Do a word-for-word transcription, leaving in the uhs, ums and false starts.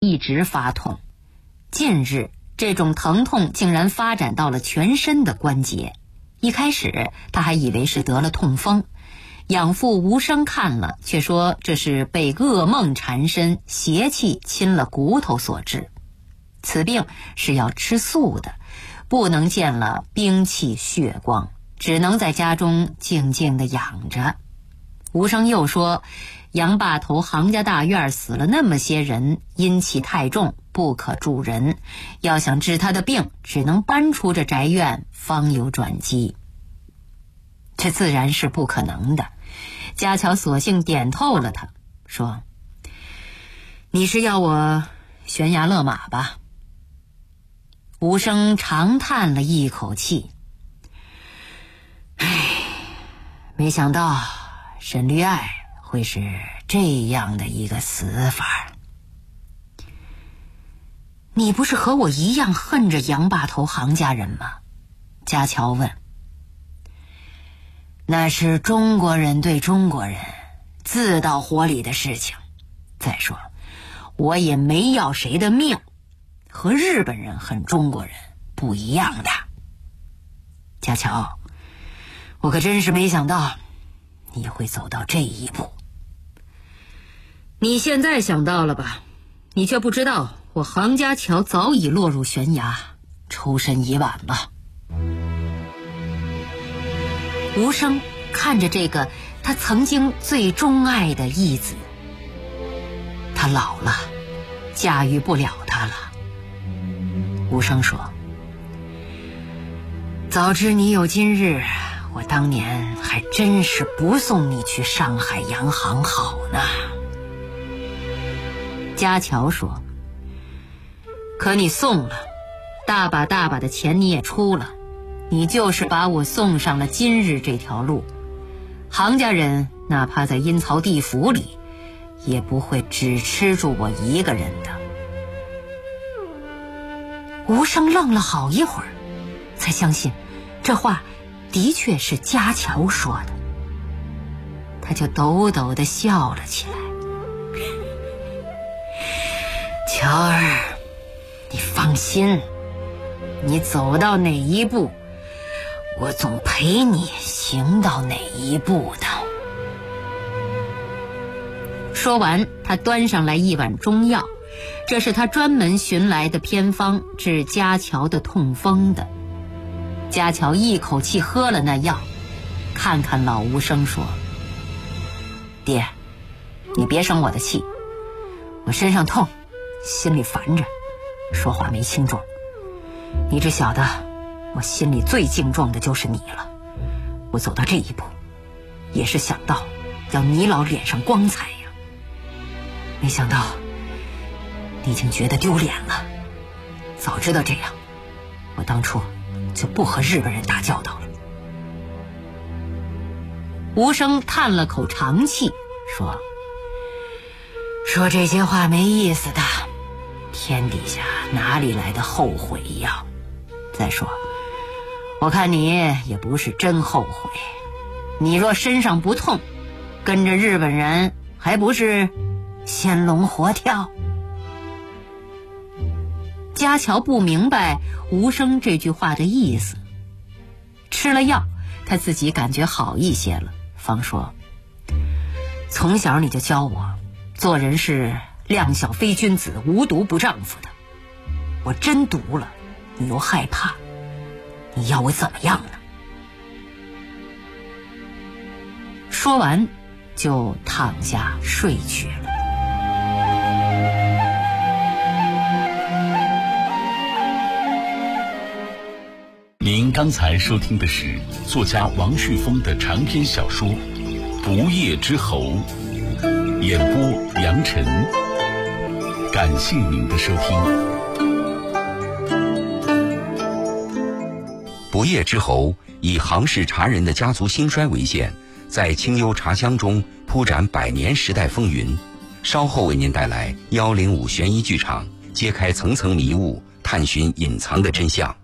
一直发痛。近日这种疼痛竟然发展到了全身的关节，一开始他还以为是得了痛风，养父无声看了却说这是被噩梦缠身，邪气侵了骨头所致。此病是要吃素的，不能见了兵器血光，只能在家中静静地养着。吴生又说，杨坝头杭家大院死了那么些人，阴气太重，不可住人，要想治他的病，只能搬出这宅院，方有转机。这自然是不可能的，家乔索性点透了他，说：你是要我悬崖勒马吧？吴生长叹了一口气，唉，没想到沈绿爱会是这样的一个死法。你不是和我一样恨着杨坝头杭家人吗？家乔问。那是中国人对中国人自到火里的事情。再说，我也没要谁的命，和日本人恨中国人不一样的。家乔，我可真是没想到你会走到这一步。你现在想到了吧？你却不知道我杭家乔早已落入悬崖，抽身已晚了。吴生看着这个他曾经最钟爱的义子，他老了，驾驭不了他了。吴生说：早知你有今日，我当年还真是不送你去上海洋行好呢。家乔说：可你送了，大把大把的钱你也出了，你就是把我送上了今日这条路，杭家人哪怕在阴曹地府里也不会只吃住我一个人的。吴生愣了好一会儿，才相信这话的确是家乔说的，他就抖抖地笑了起来。乔儿，你放心，你走到哪一步，我总陪你行到哪一步的。说完，他端上来一碗中药，这是他专门寻来的偏方，治家乔的痛风的。家乔一口气喝了那药，看看老吴生说：爹，你别生我的气，我身上痛，心里烦着，说话没轻重。你只晓得我心里最敬重的就是你了，我走到这一步也是想到要你老脸上光彩呀。没想到你已经觉得丢脸了，早知道这样，我当初就不和日本人打交道了。吴生叹了口长气，说：说这些话没意思的，天底下哪里来的后悔呀？再说，我看你也不是真后悔，你若身上不痛，跟着日本人还不是鲜龙活跳？家乔不明白吴生这句话的意思，吃了药，他自己感觉好一些了，方说：从小你就教我，做人是量小非君子，无毒不丈夫的。我真毒了，你又害怕，你要我怎么样呢？说完就躺下睡去了。 您刚才收听的是作家王旭峰的长篇小说《不夜之侯》，演播杨晨。感谢您的收听。 不夜之侯以杭氏茶人的家族兴衰为线，在清幽茶香中铺展百年时代风云。稍后为您带来幺零五悬疑剧场，揭开层层迷雾，探寻隐藏的真相。